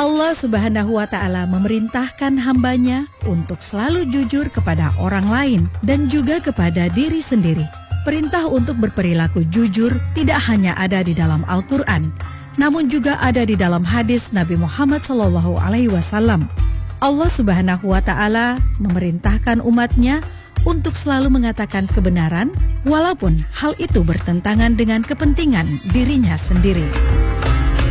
Allah Subhanahu wa Ta'ala memerintahkan hambanya untuk selalu jujur kepada orang lain dan juga kepada diri sendiri. Perintah untuk berperilaku jujur tidak hanya ada di dalam Al-Quran, namun juga ada di dalam hadis Nabi Muhammad SAW. Allah Subhanahu wa Ta'ala memerintahkan umatnya untuk selalu mengatakan kebenaran, walaupun hal itu bertentangan dengan kepentingan dirinya sendiri.